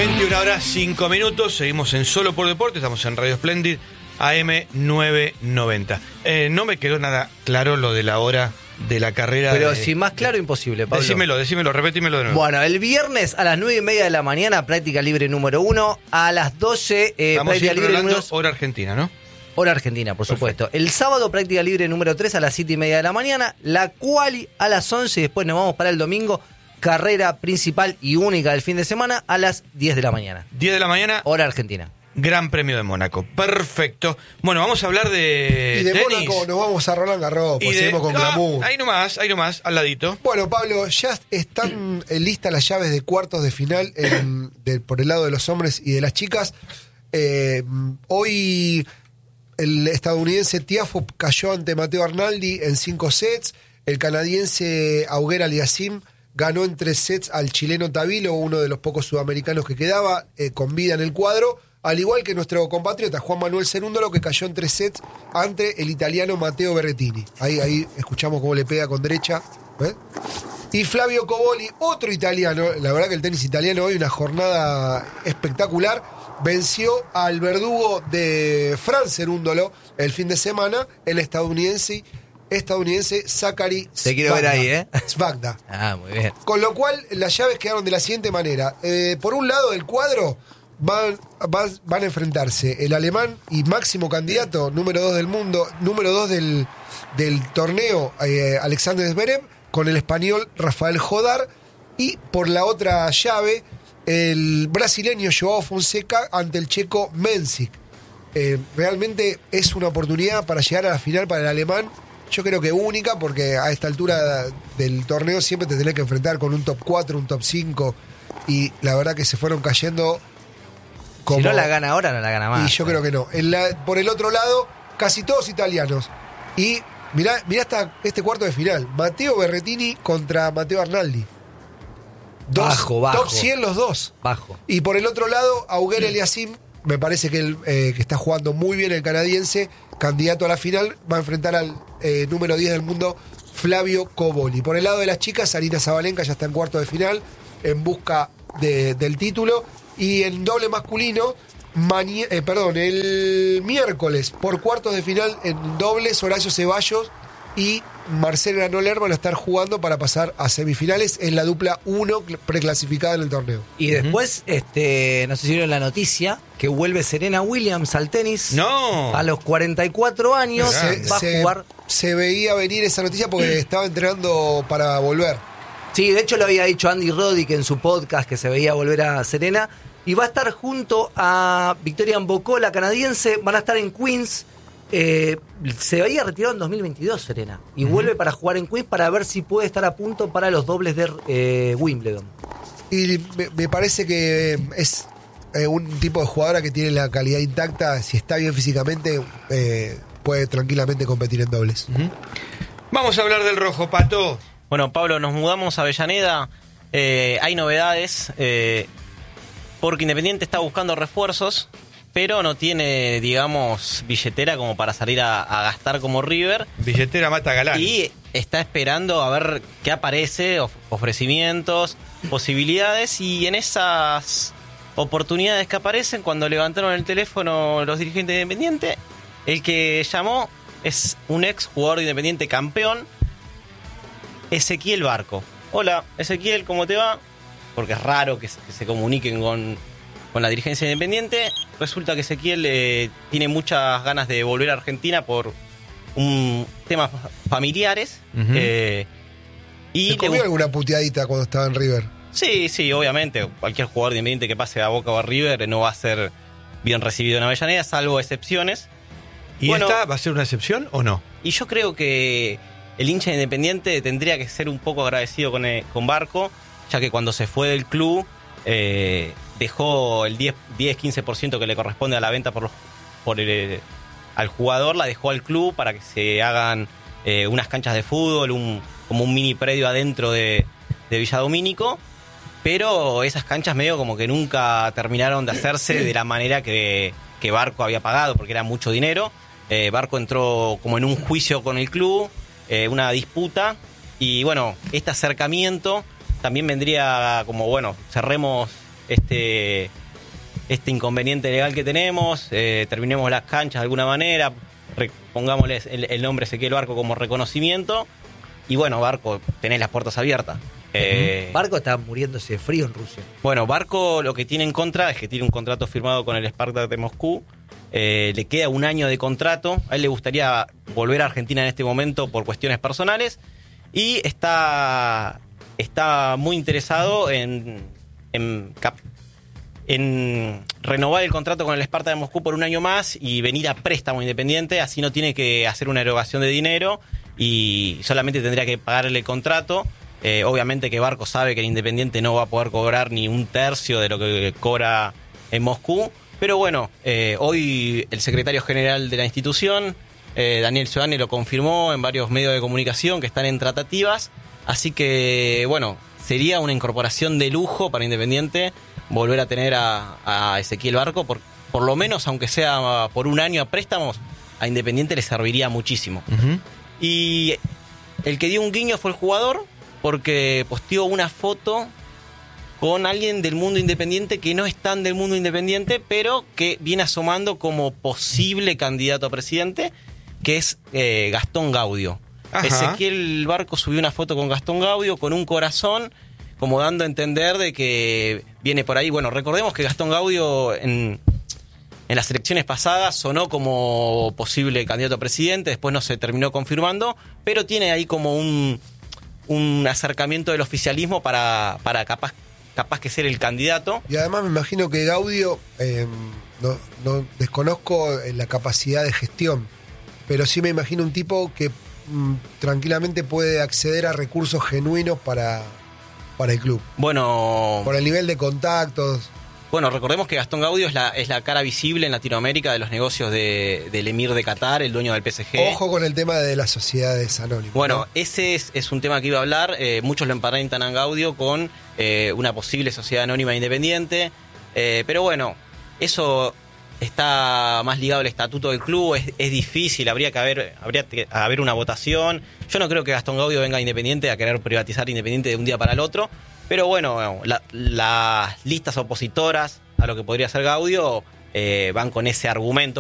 21 horas 5 minutos, seguimos en Solo por Deporte, estamos en Radio Splendid, AM 990. No me quedó nada claro lo de la hora de la carrera. Pero si más claro, imposible, Pablo. Decímelo, repetímelo de nuevo. Bueno, el viernes a las 9:30 de la mañana, práctica libre número 1. A las 12, práctica libre número 2. Hora argentina, ¿no? Hora argentina, por supuesto. El sábado, práctica libre número 3 a las 7:30 de la mañana. La quali a las 11 y después nos vamos para el domingo. Carrera principal y única del fin de semana a las 10 de la mañana. 10 de la mañana. Hora argentina. Gran Premio de Mónaco. Perfecto. Bueno, vamos a hablar de Y de tenis. Mónaco nos vamos a Roland Garros, pues seguimos con glamour. Ahí nomás, al ladito. Bueno, Pablo, ya están listas las llaves de cuartos de final por el lado de los hombres y de las chicas. Hoy el estadounidense Tiafoe cayó ante Matteo Arnaldi en 5 sets. El canadiense Auger Aliassime ganó en 3 sets al chileno Tavilo, uno de los pocos sudamericanos que quedaba con vida en el cuadro, al igual que nuestro compatriota Juan Manuel Cerúndolo, que cayó en 3 sets ante el italiano Matteo Berrettini. Ahí escuchamos cómo le pega con derecha. Y Flavio Cobolli, otro italiano, la verdad que el tenis italiano hoy una jornada espectacular, venció al verdugo de Fran Cerúndolo el fin de semana, el estadounidense Zachary Svagda. Te quiero ver ahí, Svagda. Ah, muy bien. Con lo cual, las llaves quedaron de la siguiente manera. Por un lado del cuadro van a enfrentarse el alemán y máximo candidato, número 2 del mundo, número 2 del torneo, Alexander Zverev, con el español Rafael Jodar. Y por la otra llave, el brasileño Joao Fonseca ante el checo Mensik. Realmente es una oportunidad para llegar a la final para el alemán. Yo creo que única, porque a esta altura del torneo siempre te tenés que enfrentar con un top 4, un top 5, y la verdad que se fueron cayendo como... Si no la gana ahora, no la gana más. Y yo creo que no. Por el otro lado, casi todos italianos. Y mirá hasta este cuarto de final. Matteo Berrettini contra Matteo Arnaldi. Bajo. Top 100 los dos. Bajo. Y por el otro lado, Auger Aliassime, me parece que que está jugando muy bien el canadiense, candidato a la final, va a enfrentar al número 10 del mundo, Flavio Cobolli. Por el lado de las chicas, Aryna Sabalenka ya está en cuarto de final, en busca del título. Y en doble masculino, el miércoles, por cuartos de final en dobles, Horacio Ceballos y Marcel Granoller van a estar jugando para pasar a semifinales. Es la dupla 1 preclasificada en el torneo. Y después, no sé si vieron la noticia, que vuelve Serena Williams al tenis. No. A los 44 años va a jugar. Se veía venir esa noticia porque estaba entrenando para volver. Sí, de hecho lo había dicho Andy Roddick en su podcast, que se veía volver a Serena. Y va a estar junto a Victoria Mboko, la canadiense. Van a estar en Queens. Se había retirado en 2022 Serena. Y vuelve para jugar en Queens para ver si puede estar a punto para los dobles de Wimbledon. Y me parece que es un tipo de jugadora que tiene la calidad intacta. Si está bien físicamente, puede tranquilamente competir en dobles. Vamos a hablar del rojo, Pato. Bueno, Pablo, nos mudamos a Avellaneda. Hay novedades. Porque Independiente está buscando refuerzos, pero no tiene, digamos, billetera como para salir a gastar como River. Billetera mata galán. Y está esperando a ver qué aparece, ofrecimientos, posibilidades. Y en esas oportunidades que aparecen, cuando levantaron el teléfono los dirigentes de Independiente, el que llamó es un ex jugador de Independiente campeón, Ezequiel Barco. Hola, Ezequiel, ¿cómo te va? Porque es raro que se comuniquen con la dirigencia independiente. Resulta que Ezequiel tiene muchas ganas de volver a Argentina por temas familiares. Y ¿se comió alguna puteadita cuando estaba en River? Sí, obviamente. Cualquier jugador de Independiente que pase a Boca o a River no va a ser bien recibido en Avellaneda, salvo excepciones. ¿Y bueno, esta va a ser una excepción o no? Y yo creo que el hincha Independiente tendría que ser un poco agradecido con Barco, ya que cuando se fue del club dejó el 10-15% que le corresponde a la venta al jugador, la dejó al club para que se hagan unas canchas de fútbol, como un mini predio adentro de Villa Domínico, pero esas canchas medio como que nunca terminaron de hacerse de la manera que Barco había pagado, porque era mucho dinero. Barco entró como en un juicio con el club, una disputa, y bueno, este acercamiento también vendría como, bueno, cerremos este inconveniente legal que tenemos, terminemos las canchas de alguna manera, pongámosle el nombre Ezequiel Barco como reconocimiento, y bueno, Barco, tenés las puertas abiertas. Barco está muriéndose de frío en Rusia. Bueno, Barco lo que tiene en contra es que tiene un contrato firmado con el Spartak de Moscú, le queda 1 año de contrato, a él le gustaría volver a Argentina en este momento por cuestiones personales, y está muy interesado en renovar el contrato con el Spartak de Moscú por 1 año más y venir a préstamo Independiente, así no tiene que hacer una erogación de dinero y solamente tendría que pagarle el contrato. Obviamente que Barco sabe que el Independiente no va a poder cobrar ni 1/3 de lo que cobra en Moscú, pero bueno, hoy el secretario general de la institución, Daniel Sciodani, lo confirmó en varios medios de comunicación que están en tratativas, así que bueno, sería una incorporación de lujo para Independiente volver a tener a Ezequiel Barco, por lo menos, aunque sea por 1 año a préstamos, a Independiente le serviría muchísimo. Uh-huh. Y el que dio un guiño fue el jugador, porque posteó una foto con alguien del mundo independiente que no es tan del mundo independiente, pero que viene asomando como posible candidato a presidente, que es Gastón Gaudio. Ajá. Ezequiel Barco subió una foto con Gastón Gaudio con un corazón, como dando a entender de que viene por ahí. Bueno, recordemos que Gastón Gaudio en las elecciones pasadas sonó como posible candidato a presidente, después no se terminó confirmando, pero tiene ahí como un acercamiento del oficialismo para capaz que ser el candidato. Y además me imagino que Gaudio, no desconozco la capacidad de gestión, pero sí me imagino un tipo que tranquilamente puede acceder a recursos genuinos para el club. Bueno, por el nivel de contactos. Bueno, recordemos que Gastón Gaudio es la cara visible en Latinoamérica de los negocios del emir de Qatar, el dueño del PSG. Ojo con el tema de las sociedades anónimas. Bueno, ¿no? ese es un tema que iba a hablar. Muchos lo emparentan a Gaudio con una posible sociedad anónima independiente. Pero bueno, eso está más ligado al estatuto del club. Es difícil, habría que haber una votación. Yo no creo que Gastón Gaudio venga a Independiente a querer privatizar Independiente de un día para el otro. Pero bueno, las listas opositoras a lo que podría ser Gaudio van con ese argumento.